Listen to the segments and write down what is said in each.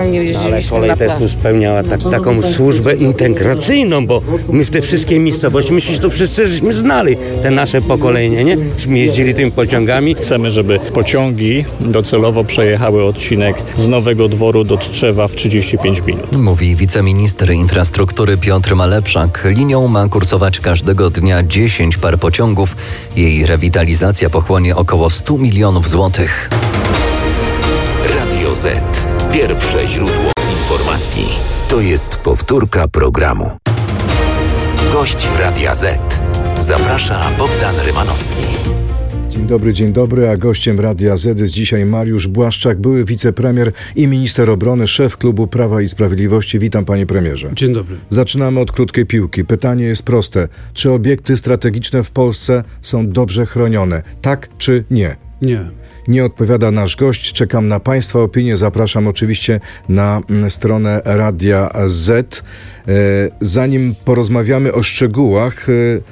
Ale kolej też tu spełniała taką służbę integracyjną, bo my w te wszystkie miejscowości, myślę, że to wszyscy żeśmy znali, te nasze pokolenie, nie? Żeśmy jeździli tymi pociągami. Chcemy, żeby pociągi docelowo przejechały odcinek z Nowego Dworu do Tczewa w 35 minut. Mówi wiceminister infrastruktury Piotr Malepszak. Linią ma kursować każdego dnia 10 par pociągów. Jej rewitalizacja pochłonie około 100 milionów złotych. Radio Z. Pierwsze źródło informacji. To jest powtórka programu. Gość Radia Z. Zaprasza Bogdan Rymanowski. Dzień dobry, a gościem Radia Z jest dzisiaj Mariusz Błaszczak, były wicepremier i minister obrony, szef klubu Prawa i Sprawiedliwości. Witam, panie premierze. Dzień dobry. Zaczynamy od krótkiej piłki. Pytanie jest proste. Czy obiekty strategiczne w Polsce są dobrze chronione? Tak czy nie? Nie. Nie odpowiada nasz gość. Czekam na państwa opinię. Zapraszam oczywiście na stronę Radia Z. Zanim porozmawiamy o szczegółach,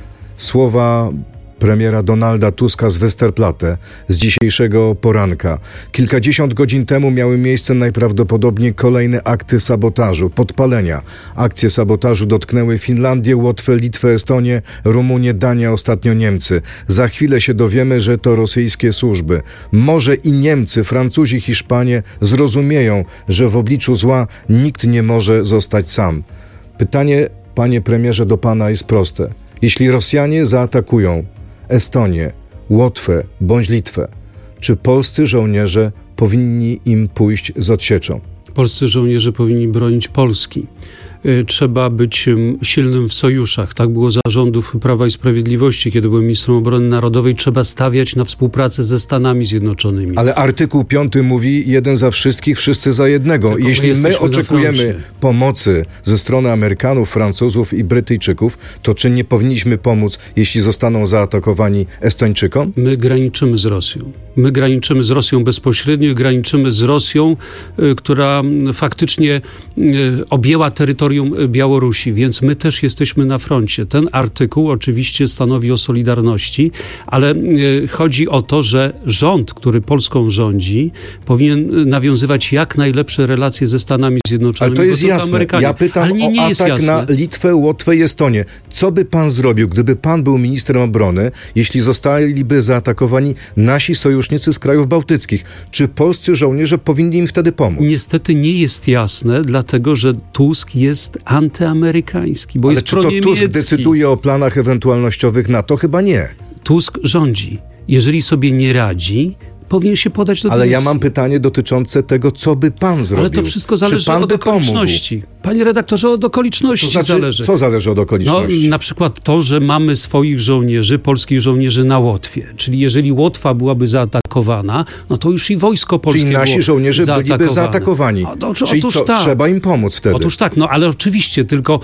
słowa premiera Donalda Tuska z Westerplatte z dzisiejszego poranka. Kilkadziesiąt godzin temu miały miejsce najprawdopodobniej kolejne akty sabotażu, podpalenia. Akcje sabotażu dotknęły Finlandię, Łotwę, Litwę, Estonię, Rumunię, Danię, ostatnio Niemcy. Za chwilę się dowiemy, że to rosyjskie służby. Może i Niemcy, Francuzi, Hiszpanie zrozumieją, że w obliczu zła nikt nie może zostać sam. Pytanie, panie premierze, do pana jest proste. Jeśli Rosjanie zaatakują Estonię, Łotwę bądź Litwę, czy polscy żołnierze powinni im pójść z odsieczą? Polscy żołnierze powinni bronić Polski. Trzeba być silnym w sojuszach. Tak było za rządów Prawa i Sprawiedliwości, kiedy byłem ministrem obrony narodowej. Trzeba stawiać na współpracę ze Stanami Zjednoczonymi. Ale artykuł 5 mówi jeden za wszystkich, wszyscy za jednego. Tylko jeśli my oczekujemy pomocy ze strony Amerykanów, Francuzów i Brytyjczyków, to czy nie powinniśmy pomóc, jeśli zostaną zaatakowani Estończykom? My graniczymy z Rosją. My graniczymy z Rosją bezpośrednio i graniczymy z Rosją, która faktycznie objęła terytorium Białorusi, więc my też jesteśmy na froncie. Ten artykuł oczywiście stanowi o solidarności, ale chodzi o to, że rząd, który Polską rządzi, powinien nawiązywać jak najlepsze relacje ze Stanami Zjednoczonymi. Ale to jest jasne. Ja pytam o atak na Litwę, Łotwę i Estonię. Co by pan zrobił, gdyby pan był ministrem obrony, jeśli zostaliby zaatakowani nasi sojusznicy z krajów bałtyckich? Czy polscy żołnierze powinni im wtedy pomóc? Niestety nie jest jasne, dlatego że Tusk jest antyamerykański, bo ale jest czy to Tusk decyduje o planach ewentualnościowych NATO? Chyba nie. Tusk rządzi. Jeżeli sobie nie radzi, powinien się podać do dymisji. Ale ja mam pytanie dotyczące tego, co by pan zrobił. Ale to wszystko zależy od okoliczności. Panie redaktorze, od okoliczności zależy. Co zależy od okoliczności? No, na przykład to, że mamy swoich żołnierzy, polskich żołnierzy na Łotwie. Czyli jeżeli Łotwa byłaby zaatakowana, no to już i wojsko polskie było zaatakowane. Czyli nasi żołnierze byliby zaatakowani. Czyli co, tak. Trzeba im pomóc wtedy. Otóż tak, no ale oczywiście, tylko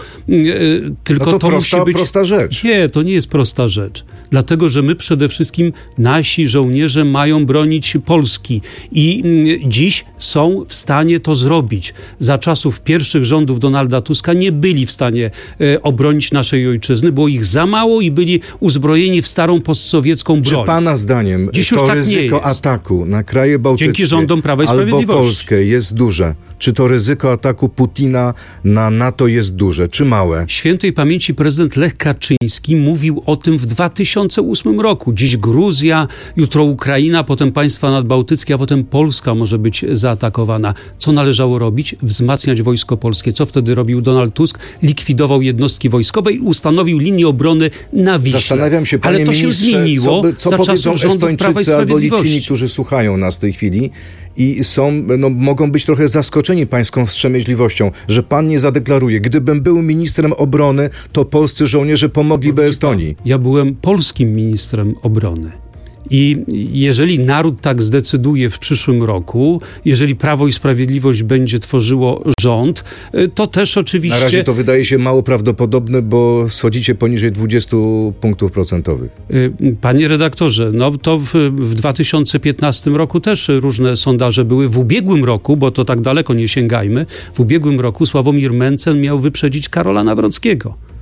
no to musi być... prosta rzecz. Nie, to nie jest prosta rzecz. Dlatego, że my przede wszystkim, nasi żołnierze mają bronić Polski i dziś są w stanie to zrobić. Za czasów pierwszych rządów Donalda Tuska nie byli w stanie obronić naszej ojczyzny, było ich za mało i byli uzbrojeni w starą postsowiecką broń. Czy pana zdaniem dziś to już tak ryzyko ataku na kraje bałtyckie dzięki rządom Prawa i Sprawiedliwości albo Polskę jest duże? Czy to ryzyko ataku Putina na NATO jest duże, czy małe? Świętej pamięci prezydent Lech Kaczyński mówił o tym w 2008 roku. Dziś Gruzja, jutro Ukraina, potem państwa nadbałtyckie, a potem Polska może być zaatakowana. Co należało robić? Wzmacniać wojsko polskie. Co wtedy robił Donald Tusk? Likwidował jednostki wojskowe i ustanowił linię obrony na Wiśle. Zastanawiam się, panie ale to ministrze, się zmieniło co za powiedzą czasów rządów Prawa i Estończycy albo Sprawiedliwości. Litwini, którzy słuchają nas w tej chwili i mogą być trochę zaskoczeni pańską wstrzemięźliwością, że pan nie zadeklaruje. Gdybym był ministrem obrony, to polscy żołnierze pomogliby Estonii. Ja byłem polskim ministrem obrony. I jeżeli naród tak zdecyduje w przyszłym roku, jeżeli Prawo i Sprawiedliwość będzie tworzyło rząd, to też oczywiście... Na razie to wydaje się mało prawdopodobne, bo schodzicie poniżej 20 punktów procentowych. Panie redaktorze, no to w 2015 roku też różne sondaże były. W ubiegłym roku, bo to tak daleko nie sięgajmy, w ubiegłym roku Sławomir Mencen miał wyprzedzić Karola Nawrockiego.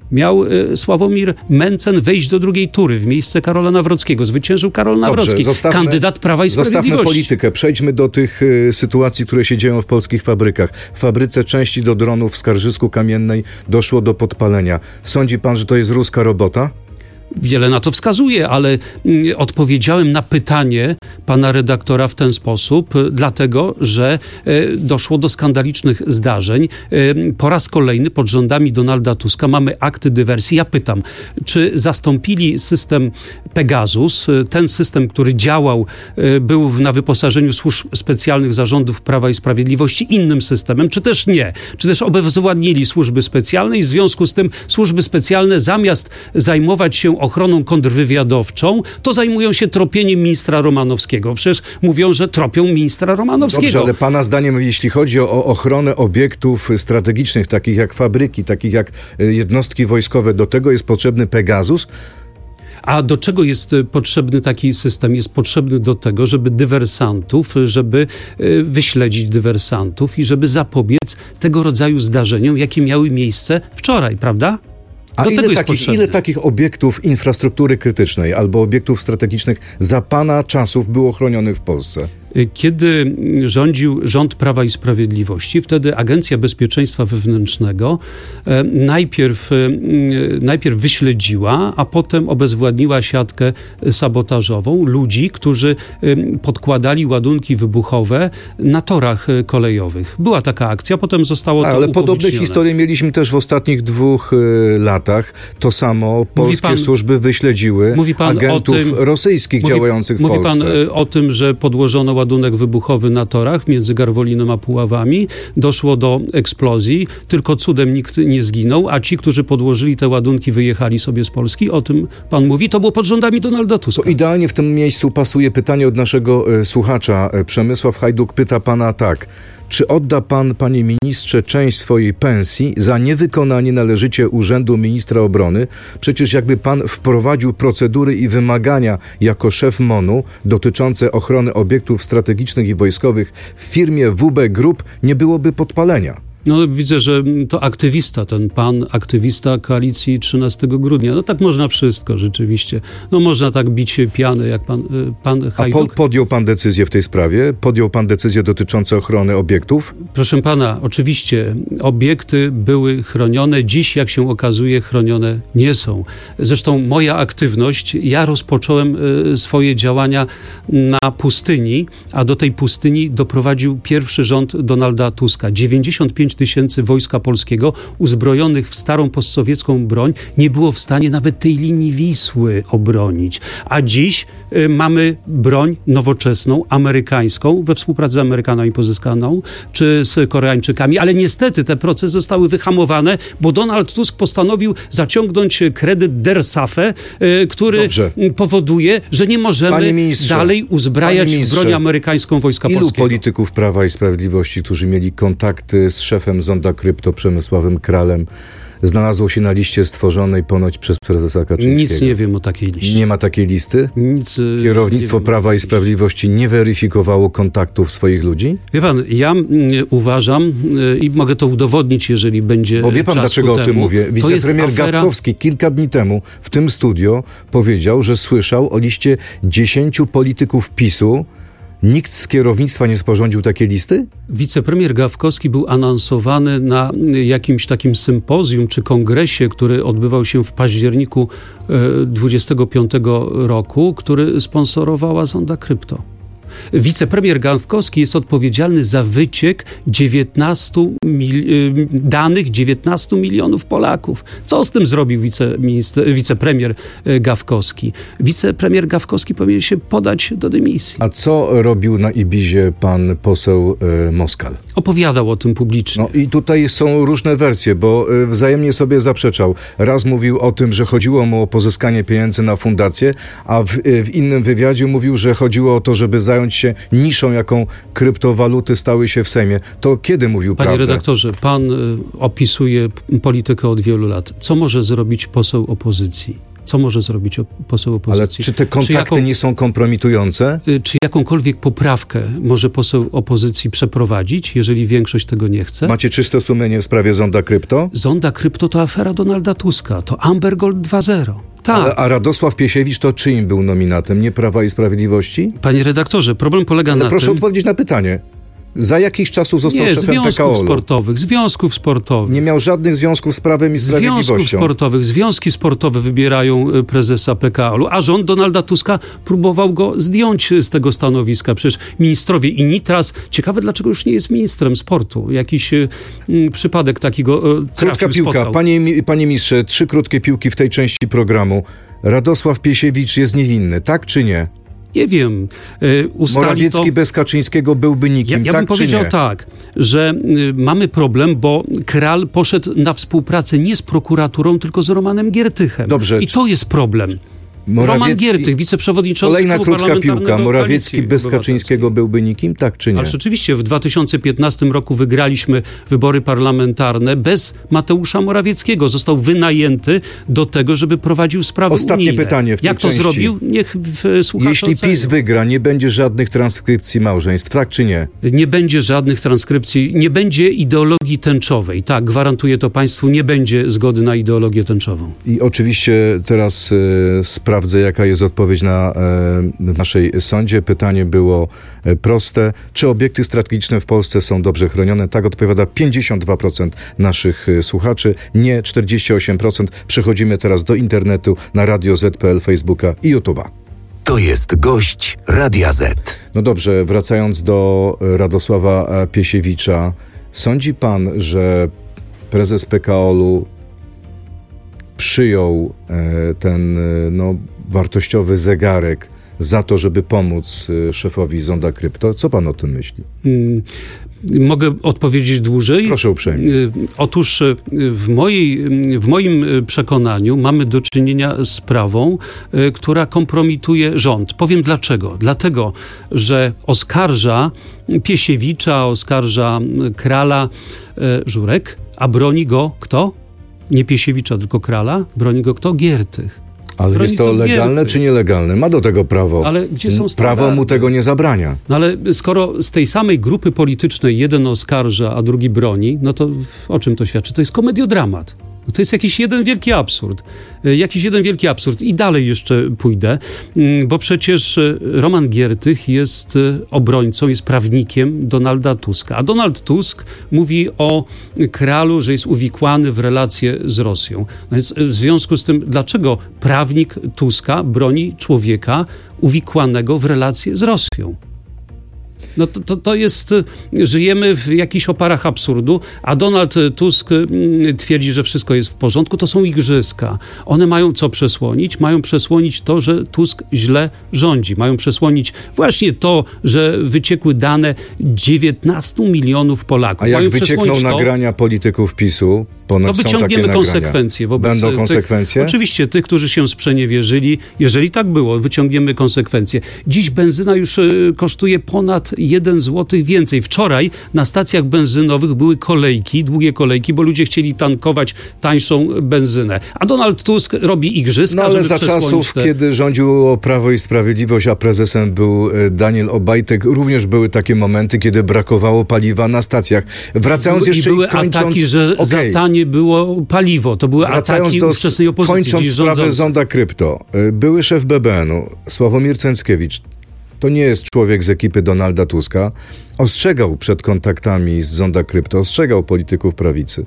Miał Sławomir Mencen wejść do drugiej tury w miejsce Karola Nawrockiego. Zwyciężył Karol Nawrocki, kandydat Prawa i Sprawiedliwości. Zostawmy politykę. Przejdźmy do tych sytuacji, które się dzieją w polskich fabrykach. W fabryce części do dronów w Skarżysku-Kamiennej doszło do podpalenia. Sądzi pan, że to jest ruska robota? Wiele na to wskazuje, ale odpowiedziałem na pytanie pana redaktora w ten sposób, dlatego, że doszło do skandalicznych zdarzeń. Po raz kolejny pod rządami Donalda Tuska mamy akty dywersji. Ja pytam, czy zastąpili system Pegasus, ten system, który działał, był na wyposażeniu służb specjalnych zarządów Prawa i Sprawiedliwości, innym systemem, czy też nie? Czy też obezwładnili służby specjalne i w związku z tym służby specjalne zamiast zajmować się ochroną kontrwywiadowczą, to zajmują się tropieniem ministra Romanowskiego. Przecież mówią, że tropią ministra Romanowskiego. Dobrze, ale pana zdaniem, jeśli chodzi o ochronę obiektów strategicznych, takich jak fabryki, takich jak jednostki wojskowe, do tego jest potrzebny Pegasus? A do czego jest potrzebny taki system? Jest potrzebny do tego, żeby dywersantów, żeby wyśledzić dywersantów i żeby zapobiec tego rodzaju zdarzeniom, jakie miały miejsce wczoraj, prawda? A ile takich obiektów infrastruktury krytycznej albo obiektów strategicznych za pana czasów było chronionych w Polsce? Kiedy rządził rząd Prawa i Sprawiedliwości, wtedy Agencja Bezpieczeństwa Wewnętrznego najpierw wyśledziła, a potem obezwładniła siatkę sabotażową ludzi, którzy podkładali ładunki wybuchowe na torach kolejowych. Była taka akcja, potem zostało to upublicznione. Ale podobne historie mieliśmy też w ostatnich 2 latach. To samo polskie służby wyśledziły agentów rosyjskich działających w Polsce. Mówi pan o tym, że podłożono ładunek wybuchowy na torach między Garwolinem a Puławami. Doszło do eksplozji. Tylko cudem nikt nie zginął, a ci, którzy podłożyli te ładunki, wyjechali sobie z Polski. O tym pan mówi. To było pod rządami Donalda Tuska. To idealnie w tym miejscu pasuje pytanie od naszego słuchacza. Przemysław Hajduk pyta pana tak. Czy odda pan, panie ministrze, część swojej pensji za niewykonanie należycie urzędu ministra obrony? Przecież jakby pan wprowadził procedury i wymagania jako szef MON-u dotyczące ochrony obiektów strategicznych i wojskowych w firmie WB Group, nie byłoby podpalenia. No widzę, że to aktywista, ten pan, aktywista koalicji 13 grudnia. No tak można wszystko rzeczywiście. No można tak bić się piany, jak pan Hajduk. A podjął pan decyzję w tej sprawie? Podjął pan decyzję dotyczącą ochrony obiektów? Proszę pana, oczywiście obiekty były chronione. Dziś, jak się okazuje, chronione nie są. Zresztą moja aktywność, ja rozpocząłem swoje działania na pustyni, a do tej pustyni doprowadził pierwszy rząd Donalda Tuska. 95 tysięcy wojska polskiego uzbrojonych w starą postsowiecką broń nie było w stanie nawet tej linii Wisły obronić. A dziś mamy broń nowoczesną, amerykańską, we współpracy z Amerykanami pozyskaną, czy z Koreańczykami, ale niestety te procesy zostały wyhamowane, bo Donald Tusk postanowił zaciągnąć kredyt der Safe, który powoduje, że nie możemy dalej uzbrajać w broń amerykańską wojska polskiego. Ilu polityków Prawa i Sprawiedliwości, którzy mieli kontakty z szefem Zonda Krypto Przemysławem Kralem, znalazło się na liście stworzonej ponoć przez prezesa Kaczyńskiego? Nic nie wiem o takiej liście. Nie ma takiej listy? Nic. Kierownictwo Prawa i Sprawiedliwości nie weryfikowało kontaktów swoich ludzi? Wie pan, ja uważam i mogę to udowodnić, jeżeli będzie Bo wie pan, dlaczego o tym mówię? Wicepremier Gawkowski kilka dni temu w tym studio powiedział, że słyszał o liście 10 polityków PiS-u. Nikt z kierownictwa nie sporządził takiej listy? Wicepremier Gawkowski był anonsowany na jakimś takim sympozjum czy kongresie, który odbywał się w październiku 25 roku, który sponsorowała Zonda Krypto. Wicepremier Gawkowski jest odpowiedzialny za wyciek 19 milionów Polaków. Co z tym zrobił wicepremier Gawkowski? Wicepremier Gawkowski powinien się podać do dymisji. A co robił na Ibizie pan poseł Moskal? Opowiadał o tym publicznie. No i tutaj są różne wersje, bo wzajemnie sobie zaprzeczał. Raz mówił o tym, że chodziło mu o pozyskanie pieniędzy na fundację, a w innym wywiadzie mówił, że chodziło o to, żeby zająć się niszą, jaką kryptowaluty stały się w Sejmie. To kiedy mówił prawdę? Panie redaktorze, pan opisuje politykę od wielu lat. Co może zrobić poseł opozycji? Co może zrobić poseł opozycji? Ale czy te kontakty nie są kompromitujące? Czy jakąkolwiek poprawkę może poseł opozycji przeprowadzić, jeżeli większość tego nie chce? Macie czyste sumienie w sprawie Zonda Krypto? Zonda Krypto to afera Donalda Tuska, to Amber Gold 2.0. Tak. A Radosław Piesiewicz to czyim był nominatem? Nie Prawa i Sprawiedliwości? Panie redaktorze, problem polega na proszę tym... odpowiedzieć na pytanie. Za jakichś czasów został szefem PKO-u. Związków sportowych. Nie miał żadnych związków z Prawem i Sprawiedliwością. Związki sportowe wybierają prezesa PKO-u, a rząd Donalda Tuska próbował go zdjąć z tego stanowiska. Przecież ministrowie i Nitras, ciekawe dlaczego już nie jest ministrem sportu. Jakiś przypadek takiego Krótka piłka. Panie ministrze, 3 krótkie piłki w tej części programu. Radosław Piesiewicz jest niewinny, tak czy nie? Nie wiem. Morawiecki bez Kaczyńskiego byłby nikim, ja tak bym powiedział czy nie? tak, że mamy problem, bo Kral poszedł na współpracę nie z prokuraturą, tylko z Romanem Giertychem. Dobrze. I to jest problem. Roman Giertych, wiceprzewodniczący Kolejna Klubu krótka piłka. Parlamentarnego Morawiecki Koalicji bez Kaczyńskiego byłby nikim, tak czy nie? Ale rzeczywiście w 2015 roku wygraliśmy wybory parlamentarne bez Mateusza Morawieckiego. Został wynajęty do tego, żeby prowadził sprawy Ostatnie unijne. pytanie w tej Jak to części. zrobił? Niech słuchacze Jeśli ocenią. PiS wygra, nie będzie żadnych transkrypcji małżeństw, tak czy nie? Nie będzie żadnych transkrypcji, nie będzie ideologii tęczowej. Tak, gwarantuję to państwu, nie będzie zgody na ideologię tęczową. I oczywiście teraz sprawdzę, jaka jest odpowiedź w naszej sądzie. Pytanie było proste. Czy obiekty strategiczne w Polsce są dobrze chronione? Tak odpowiada 52% naszych słuchaczy, nie 48%. Przechodzimy teraz do internetu na Radio Z.pl, Facebooka i YouTube'a. To jest gość Radia Z. No dobrze, wracając do Radosława Piesiewicza. Sądzi pan, że prezes PKO-u przyjął ten wartościowy zegarek za to, żeby pomóc szefowi Zonda Krypto? Co pan o tym myśli? Mogę odpowiedzieć dłużej? Proszę uprzejmie. Otóż w moim przekonaniu mamy do czynienia z sprawą, która kompromituje rząd. Powiem dlaczego. Dlatego, że oskarża Piesiewicza, oskarża Krala Żurek, a broni go kto? Nie Piesiewicza, tylko Krala. Broni go kto? Giertych. Ale Broni jest to legalne Giertych. czy nielegalne? Ma do tego prawo. Ale gdzie są standardy? Prawo mu tego nie zabrania. No ale skoro z tej samej grupy politycznej jeden oskarża, a drugi broni, no to o czym to świadczy? To jest komediodramat. No to jest jakiś jeden wielki absurd. I dalej jeszcze pójdę, bo przecież Roman Giertych jest obrońcą, jest prawnikiem Donalda Tuska. A Donald Tusk mówi o Kralu, że jest uwikłany w relacje z Rosją. No więc w związku z tym, dlaczego prawnik Tuska broni człowieka uwikłanego w relacje z Rosją? No to jest, żyjemy w jakichś oparach absurdu, a Donald Tusk twierdzi, że wszystko jest w porządku. To są igrzyska. One mają co przesłonić? Mają przesłonić to, że Tusk źle rządzi. Mają przesłonić właśnie to, że wyciekły dane 19 milionów Polaków. A jak mają wyciekną nagrania polityków PiS-u, to wyciągniemy konsekwencje wobec Będą konsekwencje? Oczywiście tych, którzy się sprzeniewierzyli. Jeżeli tak było, wyciągniemy konsekwencje. Dziś benzyna już kosztuje ponad 1 zł więcej. Wczoraj na stacjach benzynowych były kolejki, długie kolejki, bo ludzie chcieli tankować tańszą benzynę. A Donald Tusk robi igrzyska, ale żeby za czasów, te... kiedy rządziło Prawo i Sprawiedliwość, a prezesem był Daniel Obajtek, również były takie momenty, kiedy brakowało paliwa na stacjach. Wracając jeszcze i były ataki, że za tanie było paliwo. To były ataki ówczesnej opozycji. Kończąc sprawę Zonda Krypto, były szef BBN-u, Sławomir Cęckiewicz, to nie jest człowiek z ekipy Donalda Tuska, ostrzegał przed kontaktami z Zonda Krypto, ostrzegał polityków prawicy.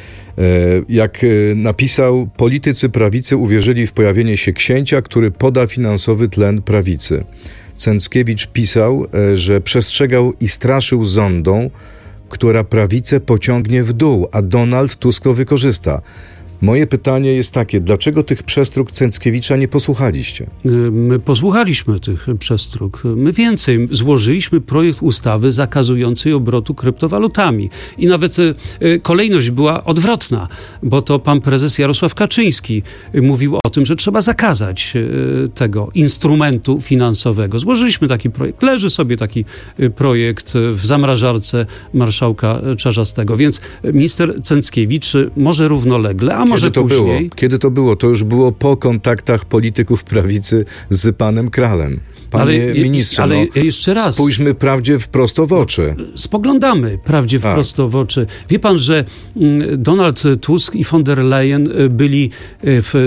Jak napisał, politycy prawicy uwierzyli w pojawienie się księcia, który poda finansowy tlen prawicy. Cęckiewicz pisał, że przestrzegał i straszył Zondą, która prawicę pociągnie w dół, a Donald Tusk to wykorzysta. Moje pytanie jest takie, dlaczego tych przestróg Cęckiewicza nie posłuchaliście? My posłuchaliśmy tych przestróg. My więcej, złożyliśmy projekt ustawy zakazującej obrotu kryptowalutami. I nawet kolejność była odwrotna, bo to pan prezes Jarosław Kaczyński mówił o tym, że trzeba zakazać tego instrumentu finansowego. Złożyliśmy taki projekt. Leży sobie taki projekt w zamrażarce marszałka Czarzastego. Więc minister Cęckiewicz może równolegle, a może Kiedy to później. było? Kiedy to było? To już było po kontaktach polityków prawicy z panem Kralem. Panie ministrze, ale jeszcze raz. Spójrzmy prawdzie prosto w oczy. Spoglądamy prawdzie prosto w oczy. Wie pan, że Donald Tusk i von der Leyen byli w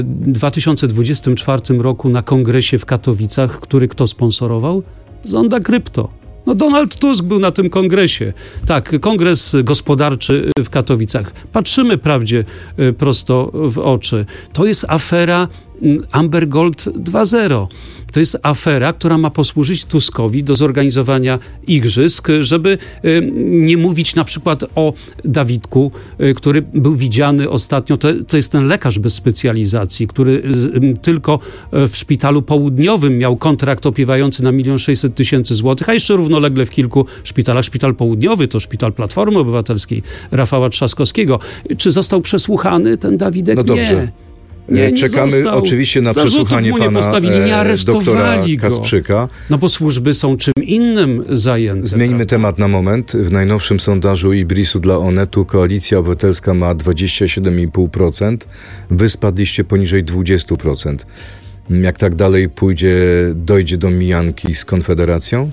2024 roku na kongresie w Katowicach, który kto sponsorował? Zonda Krypto. No Donald Tusk był na tym kongresie. Tak, kongres gospodarczy w Katowicach. Patrzymy prawdzie prosto w oczy. To jest afera Amber Gold 2.0. To jest afera, która ma posłużyć Tuskowi do zorganizowania igrzysk, żeby nie mówić na przykład o Dawidku, który był widziany ostatnio. To jest ten lekarz bez specjalizacji, który tylko w szpitalu południowym miał kontrakt opiewający na 1 600 000 złotych, a jeszcze równolegle w kilku szpitalach. Szpital południowy to szpital Platformy Obywatelskiej Rafała Trzaskowskiego. Czy został przesłuchany ten Dawidek? No dobrze. Nie Czekamy został. oczywiście na Zarzutów przesłuchanie mu nie pana postawili, nie doktora aresztowali go. Kasprzyka. No bo służby są czym innym zajęte. Zmieńmy prawda? temat na moment. W najnowszym sondażu Ibrisu dla Onetu Koalicja Obywatelska ma 27,5%. Wy spadliście poniżej 20%. Jak tak dalej pójdzie, dojdzie do mijanki z Konfederacją?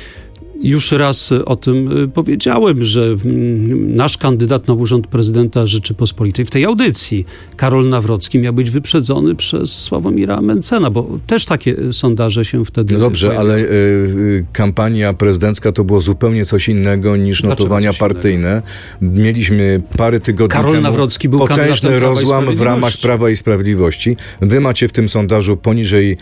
Już raz o tym powiedziałem, że nasz kandydat na urząd prezydenta Rzeczypospolitej w tej audycji, Karol Nawrocki, miał być wyprzedzony przez Sławomira Mencena, bo też takie sondaże się wtedy... No dobrze, pojawiły. ale kampania prezydencka to było zupełnie coś innego niż notowania coś innego? partyjne. Mieliśmy parę tygodni Karol temu Nawrocki był kandydatem potężny Prawa i rozłam w ramach Sprawiedliwości. Prawa i Sprawiedliwości. Wy macie w tym sondażu poniżej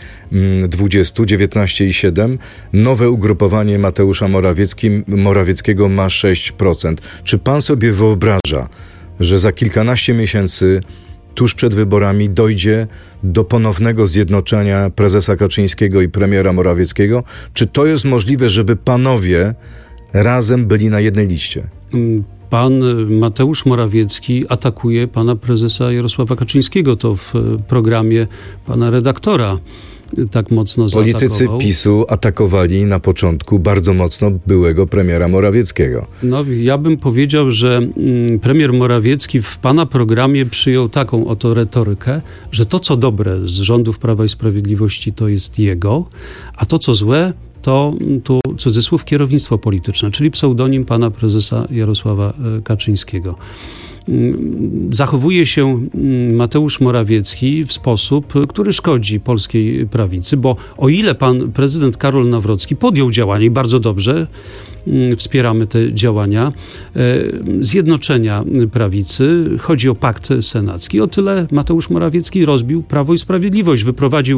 20, 19,7. Nowe ugrupowanie Mateusza Morawieckiego ma 6%. Czy pan sobie wyobraża, że za kilkanaście miesięcy tuż przed wyborami dojdzie do ponownego zjednoczenia prezesa Kaczyńskiego i premiera Morawieckiego? Czy to jest możliwe, żeby panowie razem byli na jednej liście? Pan Mateusz Morawiecki atakuje pana prezesa Jarosława Kaczyńskiego. To w programie pana redaktora tak mocno zaatakował. Politycy PiS-u atakowali na początku bardzo mocno byłego premiera Morawieckiego. No, ja bym powiedział, że premier Morawiecki w pana programie przyjął taką oto retorykę, że to, co dobre z rządów Prawa i Sprawiedliwości, to jest jego, a to, co złe, to tu cudzysłów kierownictwo polityczne, czyli pseudonim pana prezesa Jarosława Kaczyńskiego. Zachowuje się Mateusz Morawiecki w sposób, który szkodzi polskiej prawicy, bo o ile pan prezydent Karol Nawrocki podjął działania i bardzo dobrze, wspieramy te działania zjednoczenia prawicy, chodzi o pakt senacki, o tyle Mateusz Morawiecki rozbił Prawo i Sprawiedliwość, wyprowadził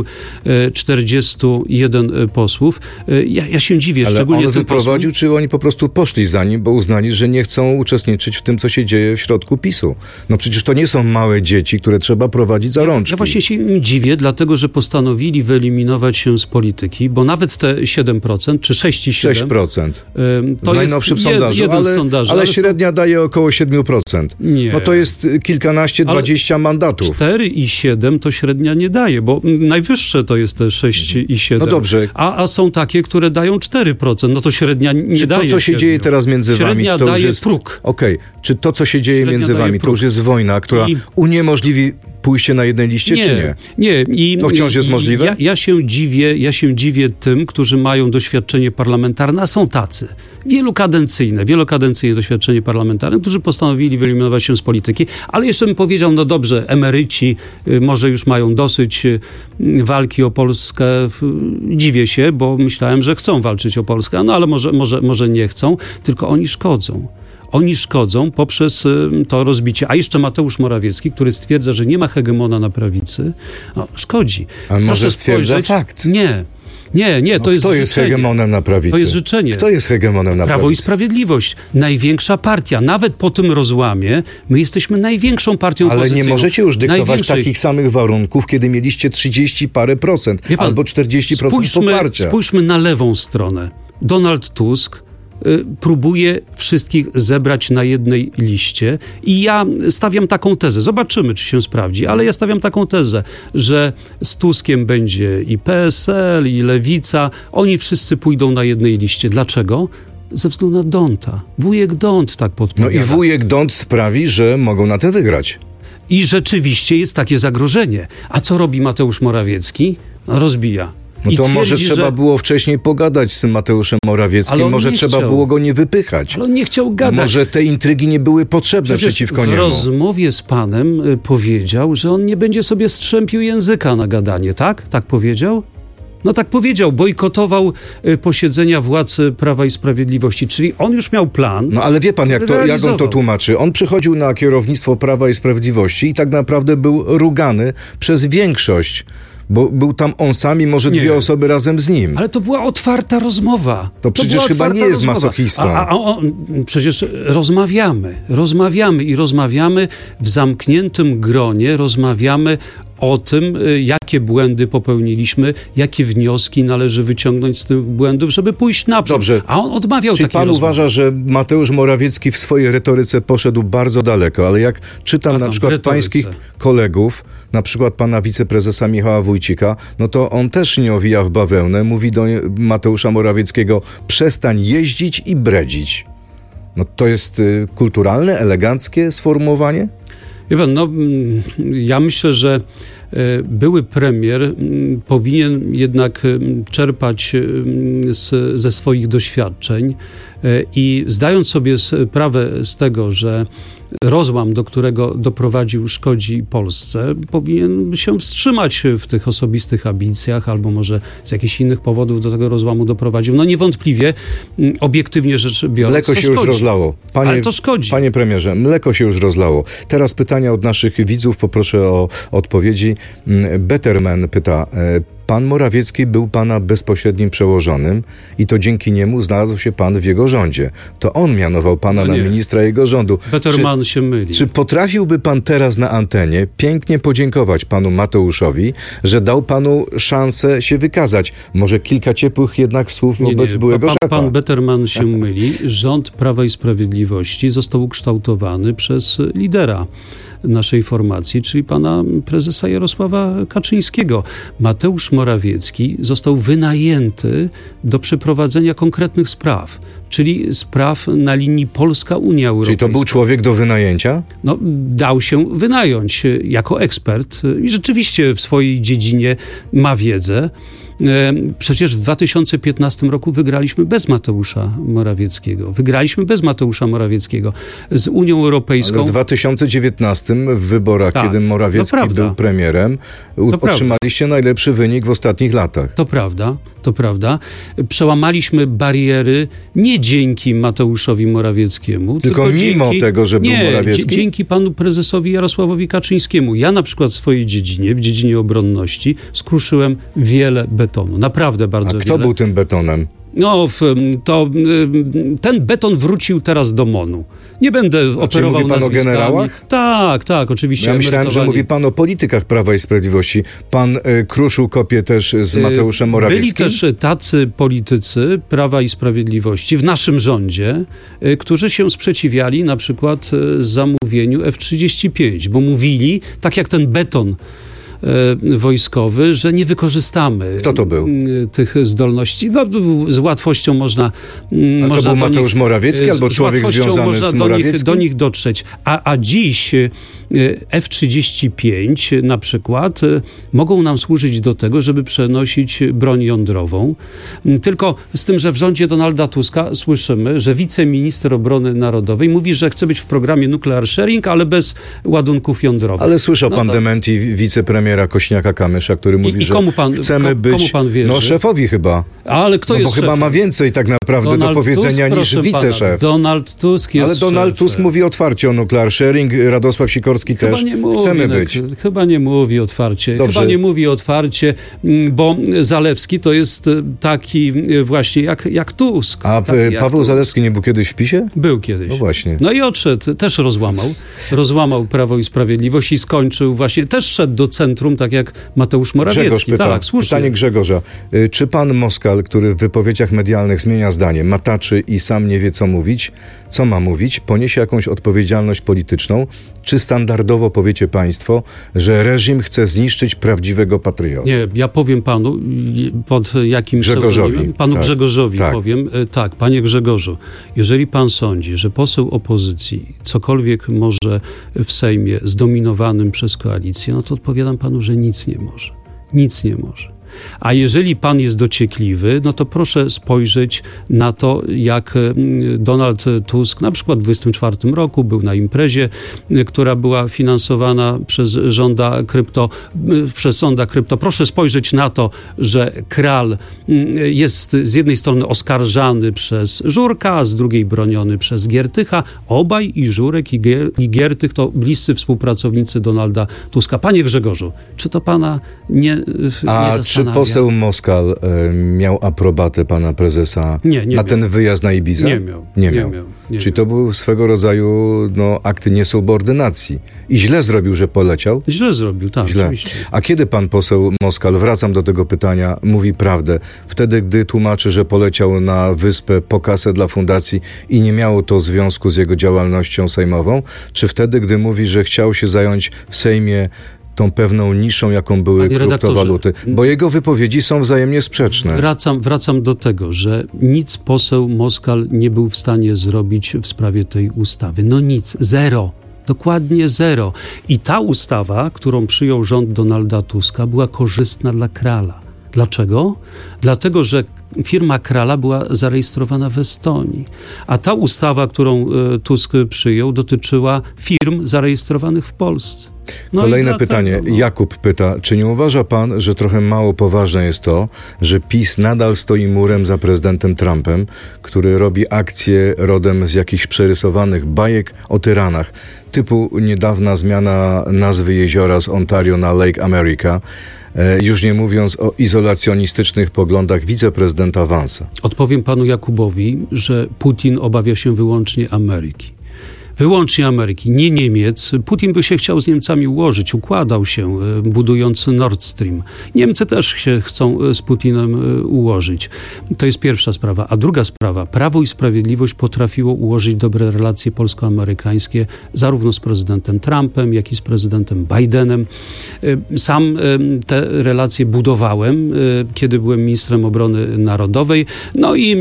41 posłów. Ja się dziwię, Ale szczególnie on tym wyprowadził, czy oni po prostu poszli za nim, bo uznali, że nie chcą uczestniczyć w tym, co się dzieje w środku PiS-u. No przecież to nie są małe dzieci, które trzeba prowadzić za rączki. Ja właśnie się im dziwię, dlatego że postanowili wyeliminować się z polityki, bo nawet te 7% czy 6,7%. 6%. To w najnowszym jest sondażu, jeden z sondaży. ale średnia daje około 7%. Nie. No to jest kilkanaście, 20 mandatów. 4,7 to średnia nie daje, bo najwyższe to jest te 6,7. No dobrze. A są takie, które dają 4%, no to średnia nie Czy daje. to, co się 7. dzieje teraz między wami, Średnia to już daje jest próg. Okej. Czy to, co się dzieje Średnia między daje wami, to próg. już jest wojna, która uniemożliwi pójście na jednej liście, czy nie? Nie. To wciąż jest możliwe? Ja się dziwię tym, którzy mają doświadczenie parlamentarne, a są tacy. Wielokadencyjne doświadczenie parlamentarne, którzy postanowili wyeliminować się z polityki, ale jeszcze bym powiedział, no dobrze, emeryci może już mają dosyć walki o Polskę. Dziwię się, bo myślałem, że chcą walczyć o Polskę, no ale może nie chcą, tylko oni szkodzą. Oni szkodzą poprzez to rozbicie. A jeszcze Mateusz Morawiecki, który stwierdza, że nie ma hegemona na prawicy, no, szkodzi. A może stwierdza fakt? Nie, to jest Kto życzenie. jest hegemonem na prawicy? To jest życzenie. Kto jest hegemonem na Prawo prawicy? i Sprawiedliwość. Największa partia. Nawet po tym rozłamie my jesteśmy największą partią Ale opozycyjną. nie możecie już dyktować Największej. takich samych warunków, kiedy mieliście 30 parę procent Wie pan, albo 40% poparcia. Spójrzmy na lewą stronę. Donald Tusk próbuje wszystkich zebrać na jednej liście i ja stawiam taką tezę, zobaczymy, czy się sprawdzi, ale ja stawiam taką tezę, że z Tuskiem będzie i PSL, i Lewica, oni wszyscy pójdą na jednej liście. Dlaczego? Ze względu na Donta. Wujek Dont tak No podpowiada. i wujek Dont sprawi, że mogą na tym wygrać. I rzeczywiście jest takie zagrożenie. A co robi Mateusz Morawiecki? No, rozbija. No to I może twierdzi, trzeba było wcześniej pogadać z tym Mateuszem Morawieckim, może trzeba było go nie wypychać. Ale on nie chciał gadać. Może te intrygi nie były potrzebne przeciwko niemu. W rozmowie z panem powiedział, że on nie będzie sobie strzępił języka na gadanie, tak? Tak powiedział? No tak powiedział, bojkotował posiedzenia władz Prawa i Sprawiedliwości, czyli on już miał plan. No ale wie pan, jak on to tłumaczy? On przychodził na kierownictwo Prawa i Sprawiedliwości i tak naprawdę był rugany przez większość, bo był tam on sam i może dwie osoby razem z nim. Ale to była otwarta rozmowa. To przecież chyba nie jest masochistą. Przecież rozmawiamy w zamkniętym gronie, rozmawiamy o tym, jakie błędy popełniliśmy, jakie wnioski należy wyciągnąć z tych błędów, żeby pójść naprzód. Dobrze. A on odmawiał takiej rozmowy. Czy pan uważa, że Mateusz Morawiecki w swojej retoryce poszedł bardzo daleko, ale jak czytam na przykład pańskich kolegów, na przykład pana wiceprezesa Michała Wójcika, no to on też nie owija w bawełnę, mówi do Mateusza Morawieckiego: przestań jeździć i bredzić. No to jest kulturalne, eleganckie sformułowanie? Wie pan, ja myślę, że były premier powinien jednak czerpać ze swoich doświadczeń i zdając sobie sprawę z tego, że rozłam, do którego doprowadził, szkodzi Polsce, powinien się wstrzymać w tych osobistych ambicjach, albo może z jakichś innych powodów do tego rozłamu doprowadził. No niewątpliwie, obiektywnie rzecz biorąc, mleko się już rozlało. Ale to szkodzi. Panie premierze, mleko się już rozlało. Teraz pytania od naszych widzów, poproszę o odpowiedzi. Betterman pyta: pan Morawiecki był pana bezpośrednim przełożonym i to dzięki niemu znalazł się pan w jego rządzie. To on mianował pana na ministra jego rządu. Betterman się myli. Czy potrafiłby pan teraz na antenie pięknie podziękować panu Mateuszowi, że dał panu szansę się wykazać? Może kilka ciepłych jednak słów wobec byłego szefa? Pan Betterman się myli. Rząd Prawa i Sprawiedliwości został ukształtowany przez lidera naszej formacji, czyli pana prezesa Jarosława Kaczyńskiego. Mateusz Morawiecki został wynajęty do przeprowadzenia konkretnych spraw, czyli spraw na linii Polska-Unia Europejska. Czyli to był człowiek do wynajęcia? No, dał się wynająć jako ekspert i rzeczywiście w swojej dziedzinie ma wiedzę. Przecież w 2015 roku wygraliśmy bez Mateusza Morawieckiego. Z Unią Europejską. Ale w 2019 w wyborach, kiedy Morawiecki był premierem, otrzymaliście najlepszy wynik w ostatnich latach. To prawda. Przełamaliśmy bariery nie dzięki Mateuszowi Morawieckiemu, tylko mimo tego, że był Morawiecki? Dzięki panu prezesowi Jarosławowi Kaczyńskiemu. Ja na przykład w swojej dziedzinie, w dziedzinie obronności, skruszyłem wiele betonu. Naprawdę bardzo wiele. A kto był tym betonem? Ten beton wrócił teraz do MON-u. Nie będę operował mówi pan nazwiskami. O generałach? Tak, oczywiście. Ja myślałem, że mówi pan o politykach Prawa i Sprawiedliwości. Pan kruszył kopię też z Mateuszem Morawieckim? Byli też tacy politycy Prawa i Sprawiedliwości w naszym rządzie, którzy się sprzeciwiali na przykład zamówieniu F-35, bo mówili, tak jak ten beton wojskowy, że nie wykorzystamy Kto to był? tych zdolności. No, z łatwością można to był Mateusz Morawiecki albo człowiek związany z Morawieckim? Do nich dotrzeć. A dziś F-35 na przykład mogą nam służyć do tego, żeby przenosić broń jądrową. Tylko z tym, że w rządzie Donalda Tuska słyszymy, że wiceminister obrony narodowej mówi, że chce być w programie nuclear sharing, ale bez ładunków jądrowych. Ale słyszał pan dementi wicepremiera Kośniaka-Kamysza, który mówi, że chcemy być... Komu pan wierzy? No szefowi chyba. Ale kto jest bo chyba ma więcej tak naprawdę Donald do powiedzenia Tusk, niż wiceszef. Donald Tusk jest Ale Donald Tusk mówi otwarcie o nuclear sharing, Radosław Sikorski też. Chcemy być. Chyba nie mówi otwarcie. Dobrze. Chyba nie mówi otwarcie, bo Zalewski to jest taki właśnie jak Tusk. A Paweł Zalewski nie był kiedyś w PiS-ie? Był kiedyś. No właśnie. No i odszedł. Też rozłamał Prawo i Sprawiedliwość i skończył właśnie, też szedł do centrum centrum, tak jak Mateusz Morawiecki. Grzegorz pyta, Tak, słusznie. pytanie Grzegorza. Czy pan Moskal, który w wypowiedziach medialnych zmienia zdanie, mataczy i sam nie wie, co mówić, co ma mówić, poniesie jakąś odpowiedzialność polityczną? Czy standardowo powiecie państwo, że reżim chce zniszczyć prawdziwego patriotę? Nie, ja powiem panu, pod jakim Grzegorzowi. pseudonimem? Panu Tak. Grzegorzowi Tak. powiem. Tak, panie Grzegorzu, jeżeli pan sądzi, że poseł opozycji cokolwiek może w Sejmie zdominowanym przez koalicję, no to odpowiadam panu, że nic nie może. Nic nie może. A jeżeli pan jest dociekliwy, no to proszę spojrzeć na to, jak Donald Tusk na przykład w 24 roku był na imprezie, która była finansowana przez Sonda Krypto. Proszę spojrzeć na to, że Kral jest z jednej strony oskarżany przez Żurka, a z drugiej broniony przez Giertycha. Obaj, i Żurek, i Giertych, to bliscy współpracownicy Donalda Tuska. Panie Grzegorzu, czy to pana nie zastanawia? Czy poseł Moskal miał aprobatę pana prezesa Nie na ten wyjazd na Ibizę? Nie miał. Czyli to był swego rodzaju akt niesubordynacji. I źle zrobił, że poleciał? Źle zrobił, tak, Źle. oczywiście. A kiedy pan poseł Moskal, wracam do tego pytania, mówi prawdę? Wtedy, gdy tłumaczy, że poleciał na wyspę po kasę dla fundacji i nie miało to związku z jego działalnością sejmową? Czy wtedy, gdy mówi, że chciał się zająć w Sejmie tą pewną niszą, jaką były kryptowaluty? Bo jego wypowiedzi są wzajemnie sprzeczne. Wracam do tego, że nic poseł Moskal nie był w stanie zrobić w sprawie tej ustawy. No nic, zero. Dokładnie zero. I ta ustawa, którą przyjął rząd Donalda Tuska, była korzystna dla Krala. Dlaczego? Dlatego, że firma Krala była zarejestrowana w Estonii. A ta ustawa, którą Tusk przyjął, dotyczyła firm zarejestrowanych w Polsce. Kolejne pytanie. Jakub pyta, czy nie uważa pan, że trochę mało poważne jest to, że PiS nadal stoi murem za prezydentem Trumpem, który robi akcje rodem z jakichś przerysowanych bajek o tyranach, typu niedawna zmiana nazwy jeziora z Ontario na Lake America, już nie mówiąc o izolacjonistycznych poglądach wiceprezydenta Vance'a? Odpowiem panu Jakubowi, że Putin obawia się wyłącznie Ameryki. Wyłącznie Ameryki, nie Niemiec. Putin by się chciał z Niemcami ułożyć, układał się, budując Nord Stream. Niemcy też się chcą z Putinem ułożyć. To jest pierwsza sprawa. A druga sprawa, Prawo i Sprawiedliwość potrafiło ułożyć dobre relacje polsko-amerykańskie zarówno z prezydentem Trumpem, jak i z prezydentem Bidenem. Sam te relacje budowałem, kiedy byłem ministrem obrony narodowej. No i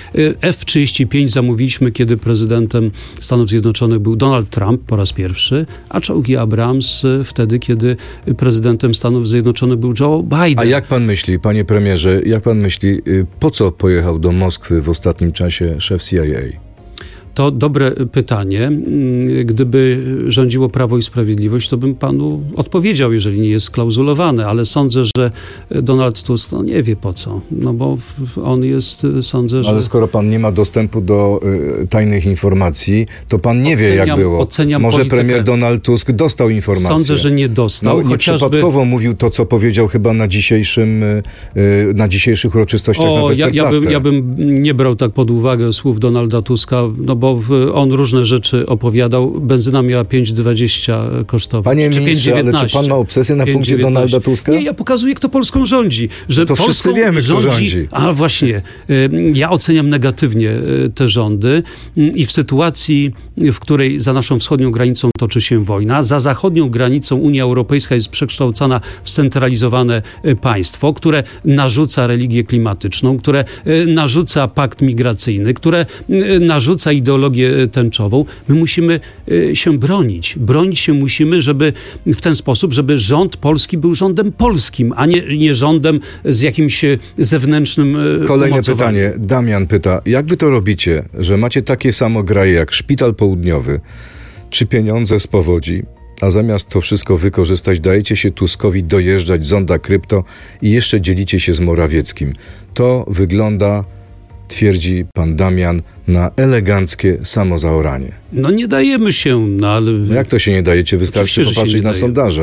F-35 zamówiliśmy, kiedy prezydentem Stanów Zjednoczonych był Donald Trump po raz pierwszy, a czołgi Abrams wtedy, kiedy prezydentem Stanów Zjednoczonych był Joe Biden. A jak pan myśli, panie premierze, po co pojechał do Moskwy w ostatnim czasie szef CIA? To dobre pytanie. Gdyby rządziło Prawo i Sprawiedliwość, to bym panu odpowiedział, jeżeli nie jest sklauzulowane, ale sądzę, że Donald Tusk nie wie po co. No bo on jest, sądzę, że... Ale skoro pan nie ma dostępu do tajnych informacji, to pan nie wie, jak było. Może politykę. premier Donald Tusk dostał informacje. Sądzę, że nie dostał. No, nieprzypadkowo mówił to, co powiedział chyba na dzisiejszych uroczystościach na Westerplatte. Ja bym nie brał tak pod uwagę słów Donalda Tuska, no bo on różne rzeczy opowiadał. Benzyna miała 5,20 kosztować. Panie czy ministrze, 5,19. ale czy pan ma obsesję na punkcie Donalda Tuska? Nie, ja pokazuję, kto Polską rządzi. Że to Polską wszyscy wiemy, kto rządzi. A właśnie, ja oceniam negatywnie te rządy i w sytuacji, w której za naszą wschodnią granicą toczy się wojna, za zachodnią granicą Unia Europejska jest przekształcana w scentralizowane państwo, które narzuca religię klimatyczną, które narzuca pakt migracyjny, które narzuca ideologię tęczową. My musimy się bronić. Bronić się musimy, żeby w ten sposób, żeby rząd polski był rządem polskim, a nie rządem z jakimś zewnętrznym Kolejne umocowaniem. pytanie. Damian pyta, jak wy to robicie, że macie takie samo graje jak Szpital Południowy czy pieniądze z powodzi, a zamiast to wszystko wykorzystać, dajecie się Tuskowi dojeżdżać Sonda Krypto i jeszcze dzielicie się z Morawieckim. To wygląda, twierdzi pan Damian, na eleganckie samozaoranie. No nie dajemy się, no ale... Jak to się nie dajecie? Wystarczy Oczywiście, że się popatrzeć nie na daje. sondaże.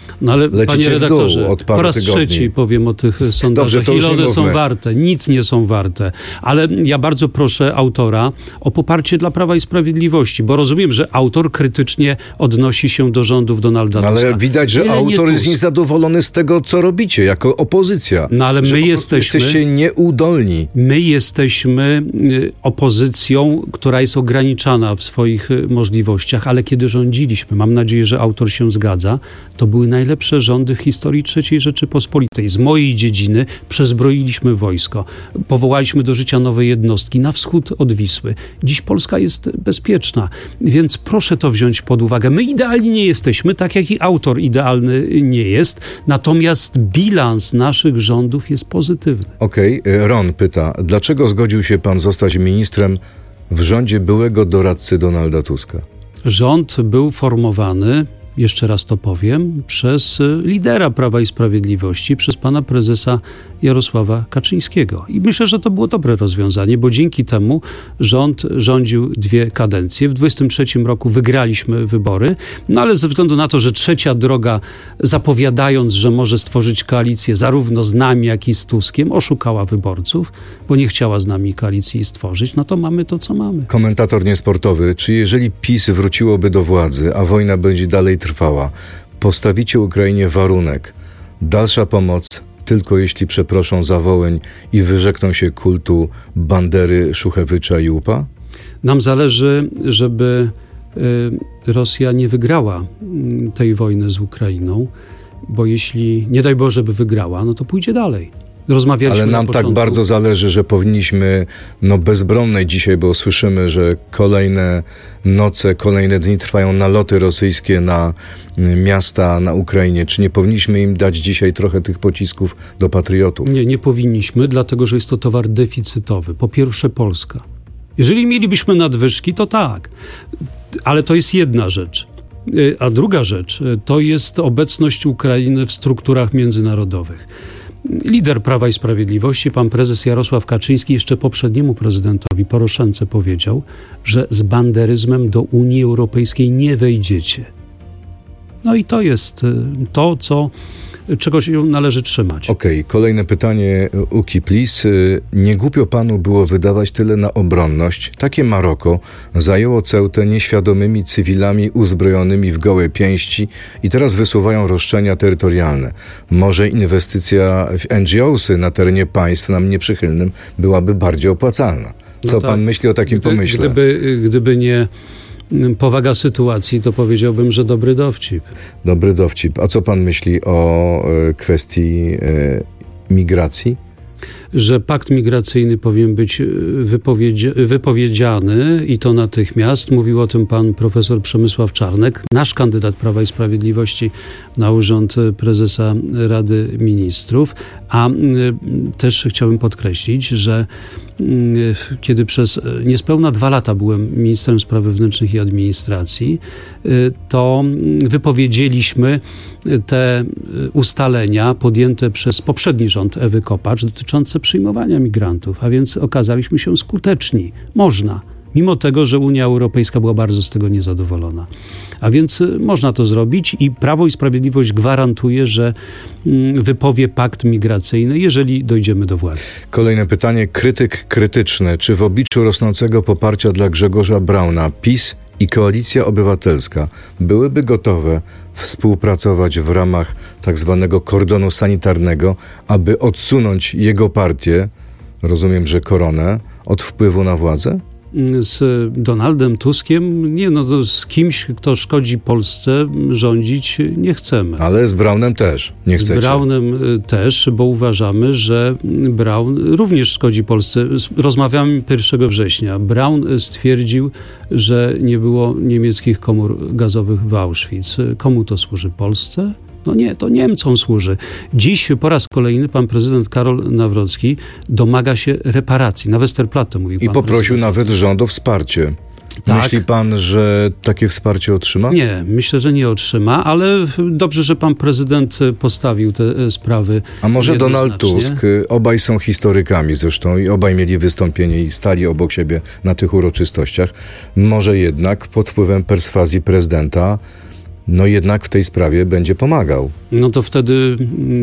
No ale Lecicie panie redaktorze, w dół od paru po raz tygodni. trzeci powiem o tych sondażach. Dobrze, to już Ile nie one są mówmy. warte? Nic nie są warte. Ale ja bardzo proszę autora o poparcie dla Prawa i Sprawiedliwości, bo rozumiem, że autor krytycznie odnosi się do rządów Donalda Tuska. Ale widać, że Byle nie autor jest Tusk. niezadowolony z tego, co robicie jako opozycja. No ale Że my po prostu jesteśmy... jesteście nieudolni. My jesteśmy opozycją, która jest ograniczana w swoich możliwościach, ale kiedy rządziliśmy, mam nadzieję, że autor się zgadza, to były najlepsze rządy w historii III Rzeczypospolitej. Z mojej dziedziny przezbroiliśmy wojsko, powołaliśmy do życia nowe jednostki na wschód od Wisły. Dziś Polska jest bezpieczna, więc proszę to wziąć pod uwagę. My idealni nie jesteśmy, tak jak i autor idealny nie jest, natomiast bilans naszych rządów jest pozytywny. Okej, Ron pyta, dlaczego zgodził się pan zostać ministrem w rządzie byłego doradcy Donalda Tuska? Rząd był formowany, jeszcze raz to powiem, przez lidera Prawa i Sprawiedliwości, przez pana prezesa Jarosława Kaczyńskiego. I myślę, że to było dobre rozwiązanie, bo dzięki temu rząd rządził 2 kadencje. W 2023 roku wygraliśmy wybory, no ale ze względu na to, że Trzecia Droga, zapowiadając, że może stworzyć koalicję zarówno z nami, jak i z Tuskiem, oszukała wyborców, bo nie chciała z nami koalicji stworzyć, no to mamy to, co mamy. Komentator niesportowy, czy jeżeli PiS wróciłoby do władzy, a wojna będzie dalej trwała, postawicie Ukrainie warunek, dalsza pomoc tylko jeśli przeproszą za Wołyń i wyrzekną się kultu Bandery, Szuchewycza i UPA? Nam zależy, żeby Rosja nie wygrała tej wojny z Ukrainą, bo jeśli, nie daj Boże, by wygrała, no to pójdzie dalej. Rozmawialiśmy Ale nam na tak początku. bardzo zależy, że powinniśmy bezbronnej dzisiaj, bo słyszymy, że kolejne noce, kolejne dni trwają naloty rosyjskie na miasta na Ukrainie. Czy nie powinniśmy im dać dzisiaj trochę tych pocisków do patriotów? Nie powinniśmy, dlatego że jest to towar deficytowy. Po pierwsze Polska. Jeżeli mielibyśmy nadwyżki, to tak. Ale to jest jedna rzecz. A druga rzecz to jest obecność Ukrainy w strukturach międzynarodowych. Lider Prawa i Sprawiedliwości, pan prezes Jarosław Kaczyński, jeszcze poprzedniemu prezydentowi Poroszence powiedział, że z banderyzmem do Unii Europejskiej nie wejdziecie. No i to jest to, czego się należy trzymać. Okej, kolejne pytanie, Uki, please. Nie głupio panu było wydawać tyle na obronność? Takie Maroko zajęło Ceutę nieświadomymi cywilami uzbrojonymi w gołe pięści i teraz wysuwają roszczenia terytorialne. Może inwestycja w NGO-sy na terenie państw nam nieprzychylnym byłaby bardziej opłacalna. Co pan myśli o takim pomyśle? Gdyby nie powaga sytuacji, to powiedziałbym, że dobry dowcip. Dobry dowcip. A co pan myśli o kwestii migracji? Że pakt migracyjny powinien być wypowiedziany i to natychmiast. Mówił o tym pan profesor Przemysław Czarnek, nasz kandydat Prawa i Sprawiedliwości na urząd prezesa Rady Ministrów. A też chciałbym podkreślić, że kiedy przez niespełna 2 lata byłem ministrem spraw wewnętrznych i administracji, to wypowiedzieliśmy te ustalenia podjęte przez poprzedni rząd Ewy Kopacz dotyczące przyjmowania migrantów, a więc okazaliśmy się skuteczni. Można. Mimo tego, że Unia Europejska była bardzo z tego niezadowolona. A więc można to zrobić i Prawo i Sprawiedliwość gwarantuje, że wypowie pakt migracyjny, jeżeli dojdziemy do władzy. Kolejne pytanie. Krytyk krytyczny. Czy w obliczu rosnącego poparcia dla Grzegorza Brauna PiS i Koalicja Obywatelska byłyby gotowe współpracować w ramach tak zwanego kordonu sanitarnego, aby odsunąć jego partię, rozumiem, że Koronę, od wpływu na władzę? Z Donaldem Tuskiem, z kimś, kto szkodzi Polsce, rządzić nie chcemy. Ale z Braunem też nie chcecie. Z Braunem też, bo uważamy, że Braun również szkodzi Polsce. Rozmawiamy 1 września. Braun stwierdził, że nie było niemieckich komór gazowych w Auschwitz. Komu to służy? Polsce? No nie, to Niemcom służy. Dziś po raz kolejny pan prezydent Karol Nawrocki domaga się reparacji. Na Westerplatte mówił pan. I poprosił nawet rząd o wsparcie. Tak. Myśli pan, że takie wsparcie otrzyma? Nie, myślę, że nie otrzyma, ale dobrze, że pan prezydent postawił te sprawy. A może Donald Tusk, obaj są historykami zresztą i obaj mieli wystąpienie i stali obok siebie na tych uroczystościach, może jednak pod wpływem perswazji prezydenta no jednak w tej sprawie będzie pomagał. No to wtedy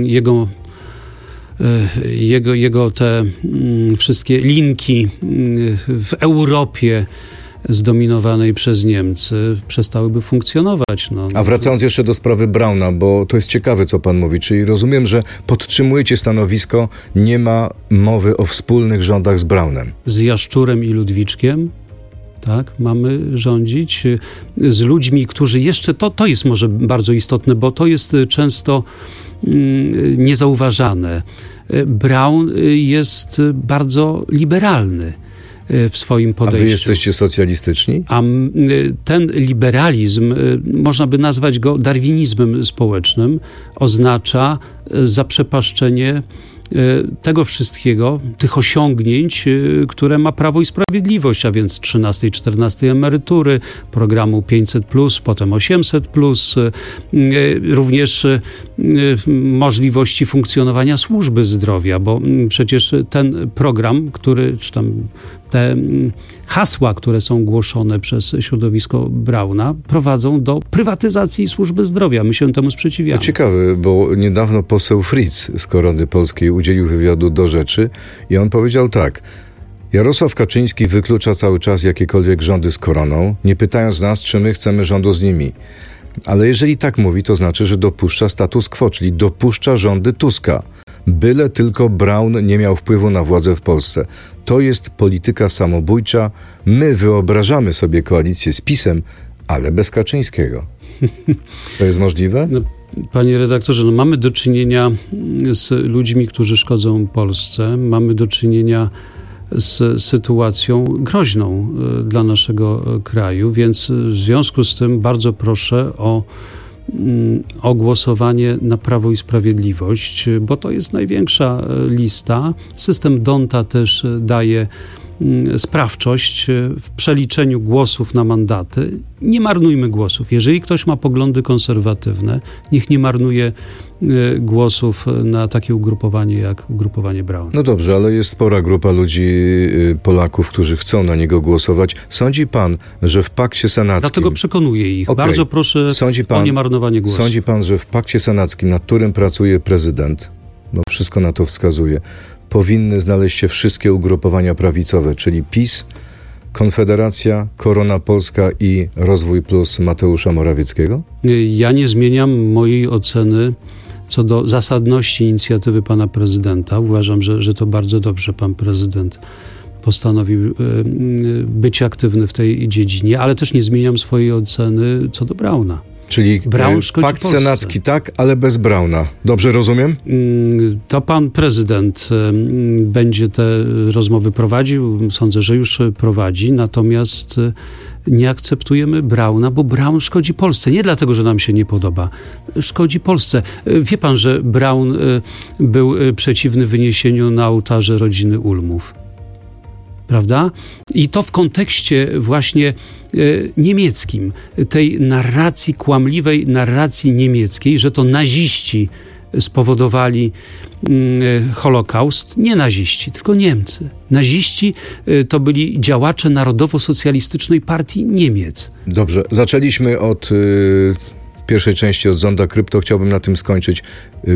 jego te wszystkie linki w Europie zdominowanej przez Niemcy przestałyby funkcjonować. A wracając jeszcze do sprawy Brauna, bo to jest ciekawe, co pan mówi, czyli rozumiem, że podtrzymujecie stanowisko, nie ma mowy o wspólnych rządach z Braunem. Z Jaszczurem i Ludwiczkiem, tak, mamy rządzić z ludźmi, którzy jeszcze, to jest może bardzo istotne, bo to jest często niezauważane. Braun jest bardzo liberalny w swoim podejściu. A wy jesteście socjalistyczni? A ten liberalizm, można by nazwać go darwinizmem społecznym, oznacza zaprzepaszczenie tego wszystkiego, tych osiągnięć, które ma Prawo i Sprawiedliwość, a więc 13 i 14 emerytury, programu 500+, potem 800+, również możliwości funkcjonowania służby zdrowia, bo przecież ten program, czy tam te hasła, które są głoszone przez środowisko Brauna, prowadzą do prywatyzacji służby zdrowia. My się temu sprzeciwiamy. To ciekawe, bo niedawno poseł Fritz z Korony Polskiej udzielił wywiadu Do Rzeczy i on powiedział tak: Jarosław Kaczyński wyklucza cały czas jakiekolwiek rządy z Koroną, nie pytając nas, czy my chcemy rządu z nimi. Ale jeżeli tak mówi, to znaczy, że dopuszcza status quo, czyli dopuszcza rządy Tuska. Byle tylko Braun nie miał wpływu na władzę w Polsce. To jest polityka samobójcza. My wyobrażamy sobie koalicję z PiS-em, ale bez Kaczyńskiego. To jest możliwe? No, panie redaktorze, mamy do czynienia z ludźmi, którzy szkodzą Polsce. Mamy do czynienia z sytuacją groźną dla naszego kraju, więc w związku z tym bardzo proszę o głosowanie na Prawo i Sprawiedliwość, bo to jest największa lista. System D'Hondta też daje sprawczość w przeliczeniu głosów na mandaty. Nie marnujmy głosów. Jeżeli ktoś ma poglądy konserwatywne, niech nie marnuje głosów na takie ugrupowanie jak ugrupowanie Braun. No dobrze, ale jest spora grupa ludzi, Polaków, którzy chcą na niego głosować. Sądzi pan, że w pakcie senackim... Dlatego przekonuję ich. Okay. Bardzo proszę o niemarnowanie głosu. Sądzi pan, że w pakcie senackim, nad którym pracuje prezydent, no wszystko na to wskazuje, powinny znaleźć się wszystkie ugrupowania prawicowe, czyli PiS, Konfederacja, Korona Polska i Rozwój Plus Mateusza Morawieckiego? Ja nie zmieniam mojej oceny co do zasadności inicjatywy pana prezydenta. Uważam, że to bardzo dobrze pan prezydent postanowił być aktywny w tej dziedzinie, ale też nie zmieniam swojej oceny co do Brauna. Czyli pakt senacki tak, ale bez Brauna. Dobrze rozumiem? To pan prezydent będzie te rozmowy prowadził. Sądzę, że już prowadzi. Natomiast nie akceptujemy Brauna, bo Braun szkodzi Polsce. Nie dlatego, że nam się nie podoba. Szkodzi Polsce. Wie pan, że Braun był przeciwny wyniesieniu na ołtarze rodziny Ulmów. Prawda? I to w kontekście właśnie niemieckim, tej narracji, kłamliwej narracji niemieckiej, że to naziści spowodowali Holokaust. Nie naziści, tylko Niemcy. Naziści to byli działacze Narodowo-Socjalistycznej Partii Niemiec. Dobrze, zaczęliśmy od pierwszej części, od Zonda Krypto. Chciałbym na tym skończyć.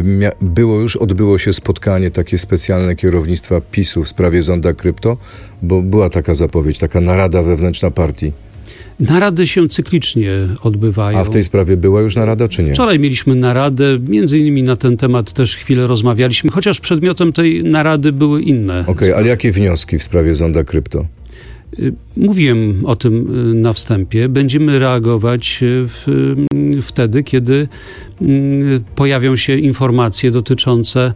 Odbyło się spotkanie takie specjalne kierownictwa PiS-u w sprawie Zonda Krypto, bo była taka zapowiedź, taka narada wewnętrzna partii. Narady się cyklicznie odbywają. A w tej sprawie była już narada, czy nie? Wczoraj mieliśmy naradę, między innymi na ten temat też chwilę rozmawialiśmy, chociaż przedmiotem tej narady były inne. Okej, ale jakie wnioski w sprawie Zonda Krypto? Mówiłem o tym na wstępie. Będziemy reagować wtedy, kiedy pojawią się informacje dotyczące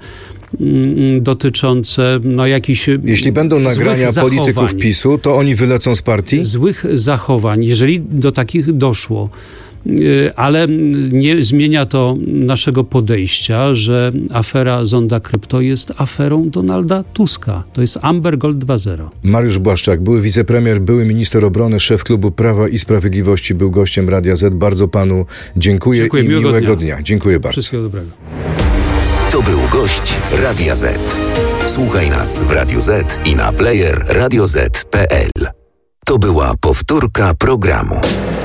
jakichś Jeśli będą nagrania polityków PiS-u, to oni wylecą z partii? Złych zachowań, jeżeli do takich doszło. Ale nie zmienia to naszego podejścia, że afera Zonda Krypto jest aferą Donalda Tuska. To jest Amber Gold 2.0. Mariusz Błaszczak, były wicepremier, były minister obrony, szef klubu Prawa i Sprawiedliwości, był gościem Radia Z. Bardzo panu dziękuję i miłego dnia. Dziękuję bardzo. Wszystkiego dobrego. To był gość Radia Z. Słuchaj nas w Radiu Z i na player radioz.pl. To była powtórka programu.